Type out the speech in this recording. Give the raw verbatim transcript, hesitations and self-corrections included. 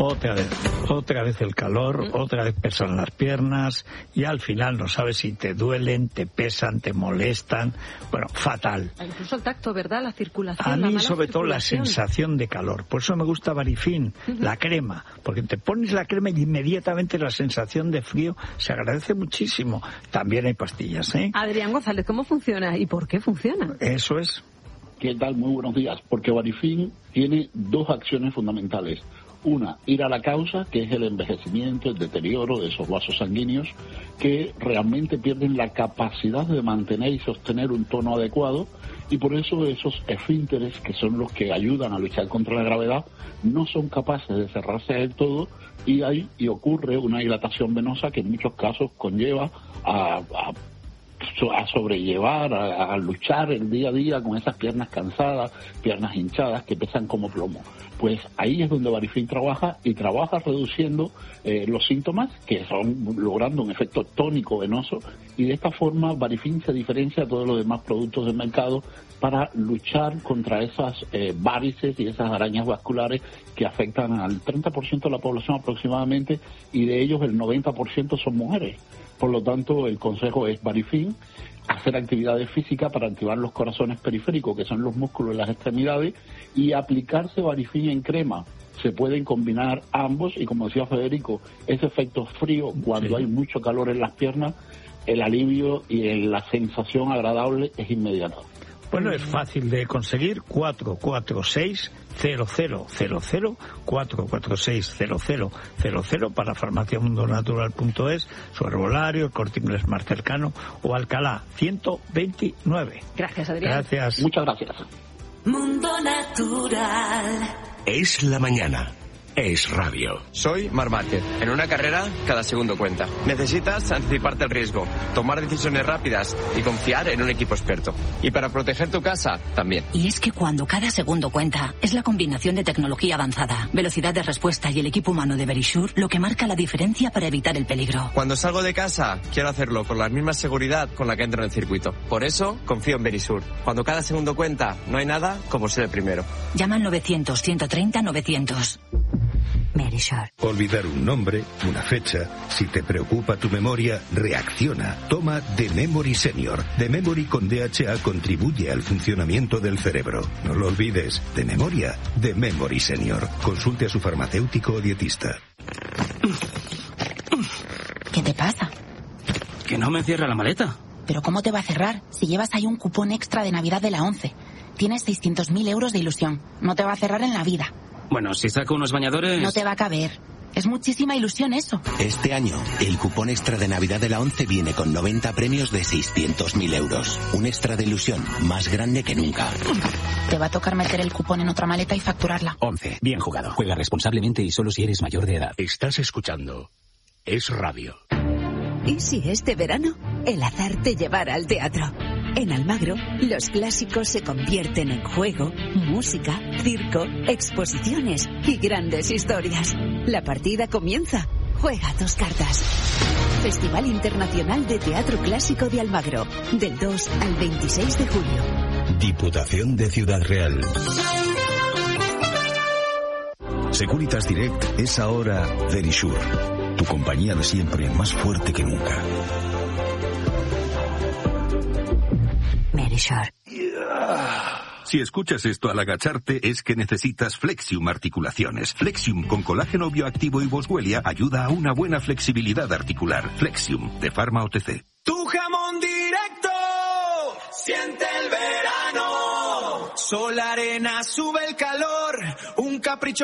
otra vez, otra vez el calor, mm. otra vez pesan las piernas y al final no sabes si te duelen, te pesan, te molestan, bueno, fatal. Incluso el tacto, ¿verdad? La circulación. A la mí mala sobre todo la sensación de calor, por eso me gusta Varifin, uh-huh. la crema, porque te pones la crema y inmediatamente la sensación de frío se agradece muchísimo. También hay pastillas, ¿eh? Adrián González, ¿cómo funciona y por qué funciona? Eso es. ¿Qué tal? Muy buenos días. Porque Varifin tiene dos acciones fundamentales. Una, ir a la causa, que es el envejecimiento, el deterioro de esos vasos sanguíneos, que realmente pierden la capacidad de mantener y sostener un tono adecuado, y por eso esos esfínteres, que son los que ayudan a luchar contra la gravedad, no son capaces de cerrarse del todo, y hay y ocurre una dilatación venosa que en muchos casos conlleva a, a a sobrellevar, a, a luchar el día a día con esas piernas cansadas, piernas hinchadas que pesan como plomo. Pues ahí es donde Varifin trabaja, y trabaja reduciendo eh, los síntomas, que son logrando un efecto tónico venoso, y de esta forma Varifin se diferencia de todos los demás productos del mercado para luchar contra esas eh, varices y esas arañas vasculares que afectan al treinta por ciento de la población aproximadamente, y de ellos el noventa por ciento son mujeres. Por lo tanto, el consejo es Varifin, hacer actividades físicas para activar los corazones periféricos, que son los músculos de las extremidades, y aplicarse Varifin en crema. Se pueden combinar ambos, y como decía Federico, ese efecto frío cuando sí. hay mucho calor en las piernas, el alivio y la sensación agradable es inmediata. Bueno, es fácil de conseguir, cuatro cuatro seis cero cero cero cero, cuatro cuatro seis cero cero cero cero para farmacia mundo natural punto es, su herbolario, el Corte Inglés más cercano, o Alcalá ciento veintinueve. Gracias, Adrián. Gracias. Muchas gracias. Mundo Natural. Es la mañana. Es radio. Soy Mar Márquez. En una carrera, cada segundo cuenta. Necesitas anticiparte al riesgo, tomar decisiones rápidas y confiar en un equipo experto. Y para proteger tu casa, también. Y es que cuando cada segundo cuenta, es la combinación de tecnología avanzada, velocidad de respuesta y el equipo humano de Verisure lo que marca la diferencia para evitar el peligro. Cuando salgo de casa, quiero hacerlo con la misma seguridad con la que entro en el circuito. Por eso, confío en Verisure. Cuando cada segundo cuenta, no hay nada como ser el primero. Llama al novecientos, ciento treinta, novecientos. Verisure. Olvidar un nombre, una fecha. Si te preocupa tu memoria, reacciona. Toma The Memory Senior. The Memory con D H A contribuye al funcionamiento del cerebro. No lo olvides. De memoria, The Memory Senior. Consulte a su farmacéutico o dietista. ¿Qué te pasa? Que no me cierra la maleta. ¿Pero cómo te va a cerrar? Si llevas ahí un cupón extra de Navidad de la ONCE. Tienes seiscientos mil euros de ilusión. No te va a cerrar en la vida. Bueno, si saco unos bañadores... No te va a caber. Es muchísima ilusión eso. Este año, el cupón extra de Navidad de la ONCE viene con noventa premios de seiscientos mil euros. Un extra de ilusión más grande que nunca. Te va a tocar meter el cupón en otra maleta y facturarla. ONCE. Bien jugado. Juega responsablemente y solo si eres mayor de edad. Estás escuchando Es Radio. ¿Y si este verano el azar te llevara al teatro? En Almagro, los clásicos se convierten en juego, música, circo, exposiciones y grandes historias. La partida comienza. Juega tus cartas. Festival Internacional de Teatro Clásico de Almagro, del dos al veintiséis de julio. Diputación de Ciudad Real. Securitas Direct es ahora Verisure, tu compañía de siempre más fuerte que nunca. Verisure. Si escuchas esto al agacharte es que necesitas Flexium Articulaciones. Flexium con colágeno bioactivo y boswellia ayuda a una buena flexibilidad articular. Flexium de Pharma O T C. Tu jamón directo siente el verano. Sol, arena, sube el calor. Un capricho